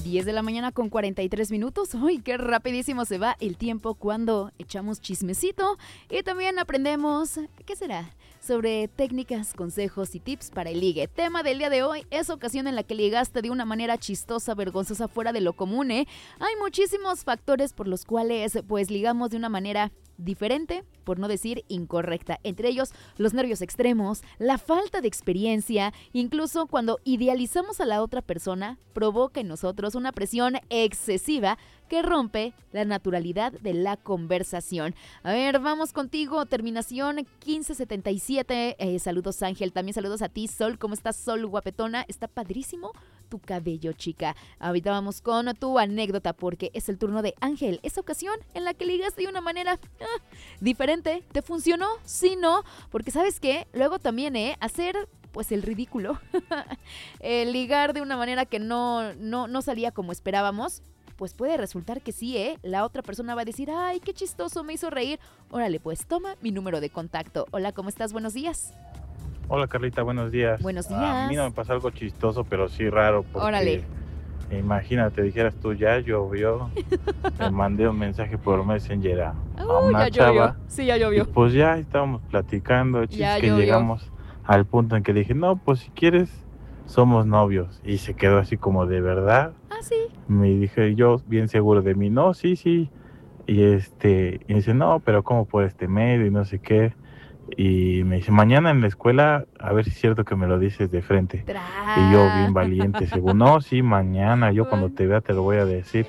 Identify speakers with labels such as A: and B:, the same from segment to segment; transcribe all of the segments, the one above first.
A: 10 de la mañana con 43 minutos. ¡Uy, qué rapidísimo se va el tiempo cuando echamos chismecito! Y también aprendemos, ¿qué será?, sobre técnicas, consejos y tips para el ligue. Tema del día de hoy es ocasión en la que ligaste de una manera chistosa, vergonzosa, fuera de lo común, ¿eh? Hay muchísimos factores por los cuales pues ligamos de una manera diferente, por no decir incorrecta. Entre ellos, los nervios extremos, la falta de experiencia, incluso cuando idealizamos a la otra persona, provoca en nosotros una presión excesiva que rompe la naturalidad de la conversación. A ver, vamos contigo, terminación 1577. Saludos, Ángel. También saludos a ti, Sol. ¿Cómo estás, Sol, guapetona? Está padrísimo tu cabello, chica. Ahorita vamos con tu anécdota porque es el turno de Ángel. Esa ocasión en la que ligaste de una manera diferente. ¿Te funcionó? Sí, no. Porque ¿sabes qué? Luego también, hacer pues el ridículo. Ligar de una manera que no salía como esperábamos. Pues puede resultar que sí, la otra persona va a decir, ay, qué chistoso, me hizo reír. Órale, pues toma mi número de contacto. Hola, ¿cómo estás? Buenos días.
B: Hola Carlita, buenos días.
A: Buenos días.
B: A mí no me pasó algo chistoso, pero sí raro. Porque,
A: órale.
B: Imagínate, dijeras tú, ya llovió. Me mandé un mensaje por Messenger a una
A: ya
B: chava.
A: Llovió. Sí, ya llovió.
B: Y pues ya estábamos platicando,
A: Ya
B: que
A: llovió.
B: llegamos al punto en que dije, no, pues si quieres, somos novios. Y se quedó así como de verdad.
A: Ah, sí.
B: Me dije yo bien seguro de mí, no, sí. Y dice, no, pero ¿cómo por este medio? Y no sé qué. Y me dice, mañana en la escuela, a ver si es cierto que me lo dices de frente. Y yo bien valiente, según, no, sí, mañana, yo cuando te vea te lo voy a decir.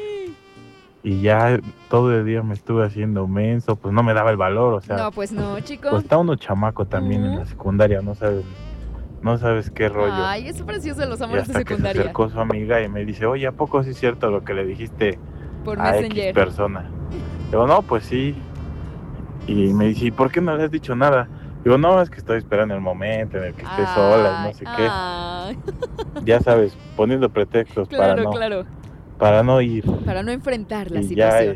B: Y ya todo el día me estuve haciendo menso, pues no me daba el valor, o sea.
A: No, pues no, chico.
B: Pues está uno chamaco también en la secundaria, no sabes qué rollo.
A: Ay, es precioso los amores de
B: y hasta
A: secundaria.
B: que se acercó su amiga y me dice, oye, ¿a poco sí es cierto lo que le dijiste
A: por
B: a
A: Messenger?
B: X persona? Digo, no, pues sí. Y me dice, ¿y por qué no le has dicho nada? Digo, no, es que estoy esperando el momento en el que esté sola y no sé qué. Ya sabes, poniendo pretextos
A: claro.
B: para no ir.
A: Para no enfrentar la
B: y
A: situación.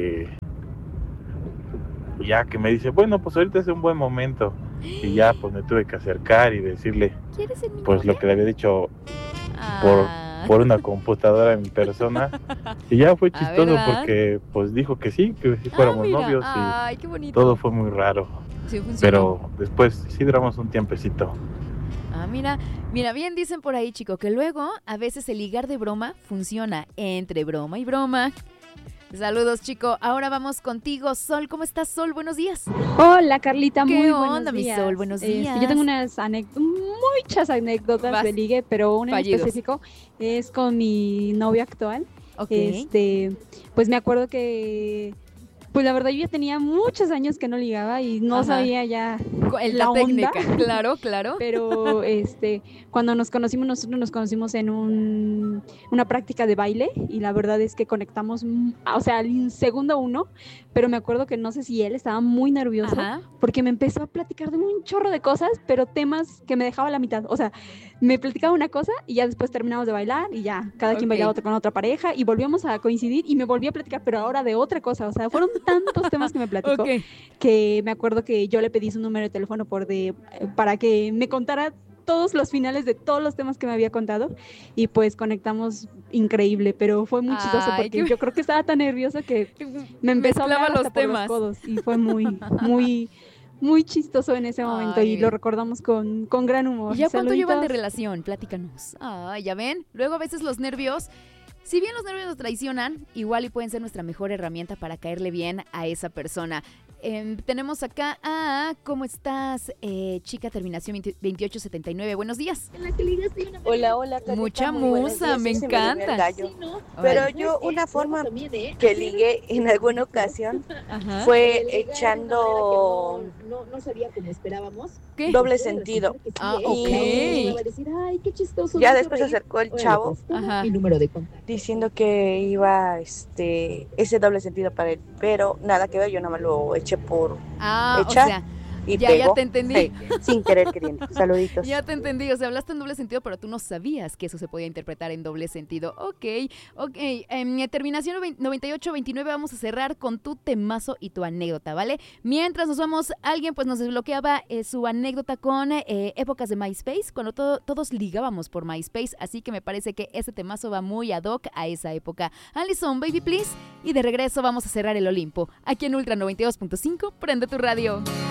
B: Ya que me dice, bueno, pues ahorita es un buen momento. Y ya pues me tuve que acercar y decirle pues lo que le había dicho por una computadora en mi persona. Y ya fue chistoso porque pues dijo que sí fuéramos novios.
A: Ay,
B: y
A: qué bonito.
B: todo fue muy raro.
A: Sí, funcionó.
B: Pero después sí duramos un tiempecito.
A: Mira, bien dicen por ahí, chico, que luego a veces el ligar de broma funciona entre broma y broma. Saludos, chico. Ahora vamos contigo, Sol. ¿Cómo estás, Sol? Buenos días.
C: Hola, Carlita. Muy buenos días.
A: ¿Qué onda, mi Sol? Buenos días.
C: Yo tengo muchas anécdotas de ligue, pero una en específico es con mi novio actual.
A: Okay.
C: Pues me acuerdo que, pues la verdad yo ya tenía muchos años que no ligaba y no sabía ya la técnica.
A: Claro.
C: Pero cuando nosotros nos conocimos en una práctica de baile y la verdad es que conectamos, o sea, al segundo uno, pero me acuerdo que no sé si él estaba muy nervioso porque me empezó a platicar de un chorro de cosas, pero temas que me dejaba a la mitad. O sea, me platicaba una cosa y ya después terminamos de bailar y ya cada quien bailaba con otra pareja y volvíamos a coincidir y me volví a platicar, pero ahora de otra cosa. O sea, fueron tantos temas que me platicó que me acuerdo que yo le pedí su número de teléfono para que me contara todos los finales de todos los temas que me había contado y pues conectamos increíble, pero fue muy chistoso porque yo creo que estaba tan nerviosa que me empezó a hablar hasta por los codos y fue muy chistoso en ese momento y lo recordamos con gran humor.
A: ¿Ya cuánto llevan de relación? Platícanos. Ya ven, luego a veces los nervios, si bien los nervios nos traicionan, igual y pueden ser nuestra mejor herramienta para caerle bien a esa persona. Tenemos acá ¿cómo estás? Chica, terminación 2879. Buenos días.
D: Hola, Carita.
A: Mucha musa, me encanta.
D: Sí, ¿no? Pero yo una forma que ligué en alguna ocasión fue echando
E: no sabía como esperábamos.
A: ¿Qué?
D: Doble sentido.
A: Ok.
D: Ya después se acercó el chavo
E: mi número de contacto,
D: diciendo que iba ese doble sentido para él, pero nada que ver, yo nada más lo eché por echar.
A: O sea,
D: y
A: ya
D: pegó.
A: te entendí.
D: Sí, sin querer queriendo. Saluditos.
A: Ya te entendí, o sea, hablaste en doble sentido, pero tú no sabías que eso se podía interpretar en doble sentido. Ok. Terminación 9829, vamos a cerrar con tu temazo y tu anécdota, ¿vale? Mientras nos vamos, alguien pues nos desbloqueaba su anécdota con épocas de MySpace, cuando todos ligábamos por MySpace, así que me parece que este temazo va muy ad hoc a esa época. Allison, Baby Please, y de regreso vamos a cerrar el Olimpo, aquí en Ultra 92.5, prende tu radio.